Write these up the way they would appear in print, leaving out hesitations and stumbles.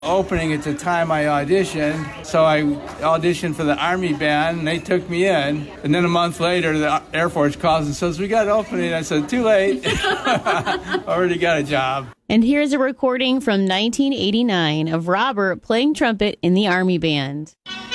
opening at the time I auditioned. So I auditioned for the Army band, and they took me in. And then a month later, the Air Force calls and says, we got an opening. I said, too late. Already got a job. And here's a recording from 1989 of Robert playing trumpet in the Army band.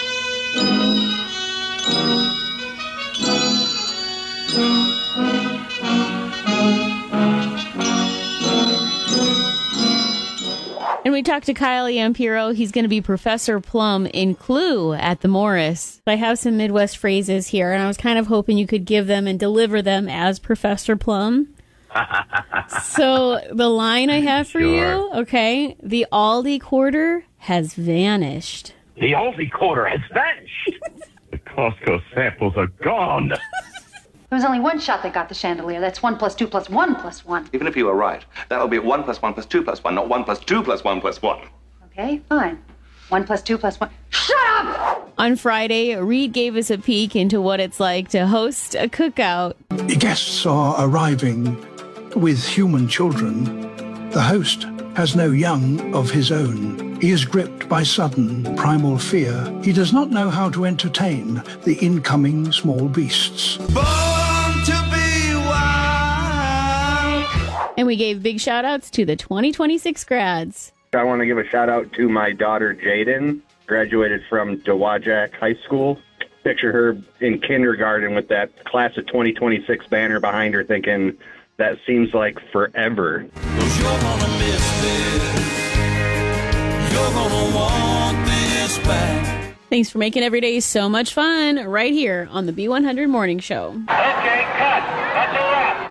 And we talked to Kyle Yampiro. He's going to be Professor Plum in Clue at the Morris. I have some Midwest phrases here, and I was kind of hoping you could give them and deliver them as Professor Plum. So the line I have for you, okay, the Aldi quarter has vanished. The Aldi quarter has vanished. The Costco samples are gone. There was only one shot that got the chandelier. That's 1 + 2 + 1 + 1. Even if you were right, that'll be 1 + 1 + 2 + 1, not 1 + 2 + 1 + 1. Okay, fine. 1 + 2 + 1. Shut up! On Friday, Reed gave us a peek into what it's like to host a cookout. Guests are arriving with human children. The host has no young of his own. He is gripped by sudden primal fear. He does not know how to entertain the incoming small beasts. And we gave big shout-outs to the 2026 grads. I want to give a shout-out to my daughter, Jaden. Graduated from Dowagiac High School. Picture her in kindergarten with that class of 2026 banner behind her thinking, that seems like forever. You're gonna miss this. You're gonna want this back. Thanks for making every day so much fun right here on the B100 Morning Show. Okay, cut. That's a wrap.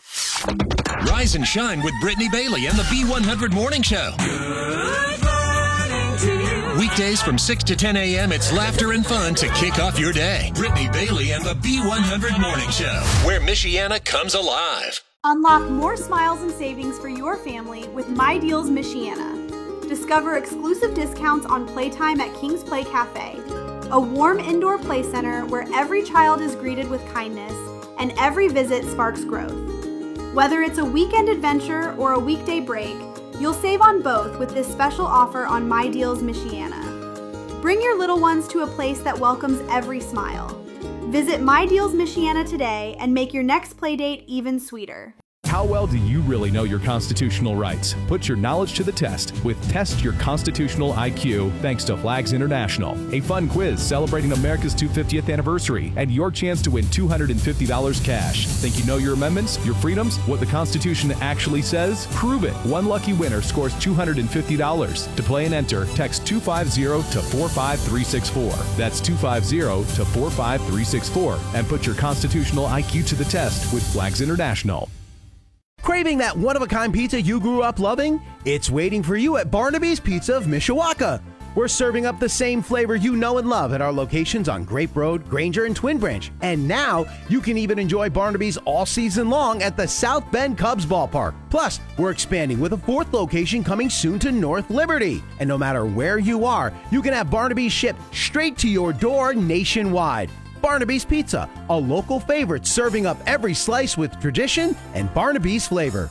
Rise and shine with Brittany Bailey and the B100 Morning Show. Good morning to you. Weekdays from 6 to 10 a.m., it's laughter and fun to kick off your day. Brittany Bailey and the B100 Morning Show, where Michiana comes alive. Unlock more smiles and savings for your family with My Deals Michiana. Discover exclusive discounts on playtime at King's Play Cafe, a warm indoor play center where every child is greeted with kindness and every visit sparks growth. Whether it's a weekend adventure or a weekday break, you'll save on both with this special offer on My Deals Michiana. Bring your little ones to a place that welcomes every smile. Visit My Deals Michiana today and make your next playdate even sweeter. How well do you really know your constitutional rights? Put your knowledge to the test with Test Your Constitutional IQ thanks to Flags International. A fun quiz celebrating America's 250th anniversary and your chance to win $250 cash. Think you know your amendments, your freedoms, what the Constitution actually says? Prove it. One lucky winner scores $250. To play and enter, text 250 to 45364. That's 250 to 45364. And put your constitutional IQ to the test with Flags International. Craving that one-of-a-kind pizza you grew up loving? It's waiting for you at Barnaby's Pizza of Mishawaka. We're serving up the same flavor you know and love at our locations on Grape Road, Granger, and Twin Branch. And now, you can even enjoy Barnaby's all season long at the South Bend Cubs Ballpark. Plus, we're expanding with a 4th location coming soon to North Liberty. And no matter where you are, you can have Barnaby's shipped straight to your door nationwide. Barnaby's Pizza, a local favorite serving up every slice with tradition and Barnaby's flavor.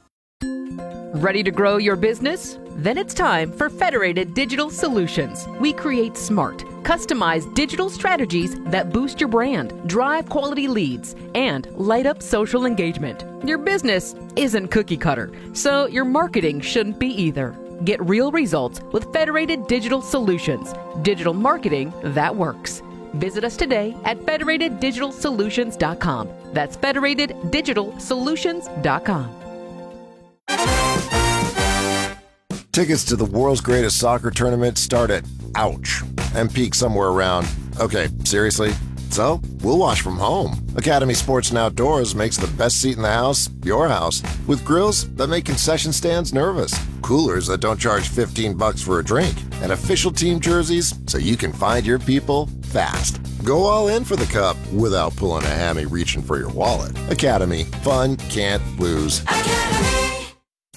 Ready to grow your business? Then it's time for Federated Digital Solutions. We create smart, customized digital strategies that boost your brand, drive quality leads, and light up social engagement. Your business isn't cookie cutter, so your marketing shouldn't be either. Get real results with Federated Digital Solutions. Digital marketing that works. Visit us today at federateddigitalsolutions.com. That's federateddigitalsolutions.com. Tickets to the world's greatest soccer tournament start at, ouch, and peak somewhere around, okay, seriously? So, we'll watch from home. Academy Sports and Outdoors makes the best seat in the house your house, with grills that make concession stands nervous, coolers that don't charge $15 for a drink, and official team jerseys so you can find your people fast. Go all in for the cup without pulling a hammy reaching for your wallet. Academy. Fun can't lose. Academy.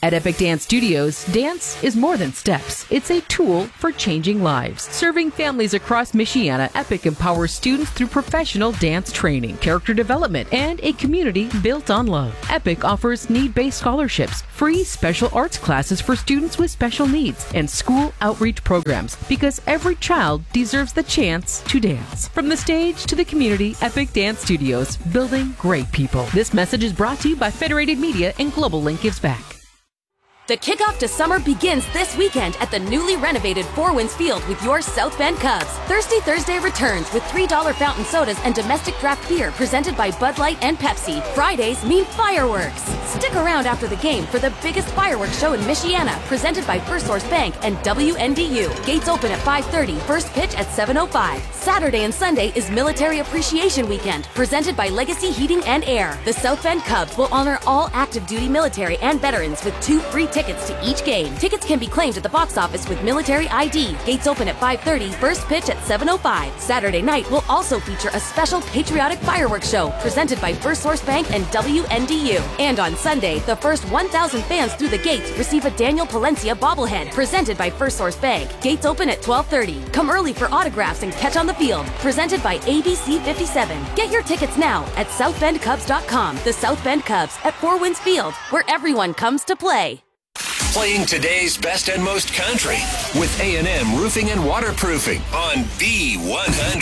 At Epic Dance Studios, dance is more than steps. It's a tool for changing lives. Serving families across Michiana, Epic empowers students through professional dance training, character development, and a community built on love. Epic offers need-based scholarships, free special arts classes for students with special needs, and school outreach programs, because every child deserves the chance to dance. From the stage to the community, Epic Dance Studios, building great people. This message is brought to you by Federated Media and Global Link Gives Back. The kickoff to summer begins this weekend at the newly renovated Four Winds Field with your South Bend Cubs. Thirsty Thursday returns with $3 fountain sodas and domestic draft beer presented by Bud Light and Pepsi. Fridays mean fireworks. Stick around after the game for the biggest fireworks show in Michiana, presented by First Source Bank and WNDU. Gates open at 5:30, first pitch at 7:05. Saturday and Sunday is Military Appreciation Weekend, presented by Legacy Heating and Air. The South Bend Cubs will honor all active duty military and veterans with 2 free tickets to each game. Tickets can be claimed at the box office with military ID. Gates open at 5:30, first pitch at 7:05. Saturday night will also feature a special patriotic fireworks show presented by First Source Bank and WNDU. And on Sunday, the first 1,000 fans through the gates receive a Daniel Palencia bobblehead presented by First Source Bank. Gates open at 12:30. Come early for autographs and catch on the field, presented by ABC 57. Get your tickets now at southbendcubs.com. The South Bend Cubs at Four Winds Field, where everyone comes to play. Playing today's best and most country with A&M Roofing and Waterproofing on B100.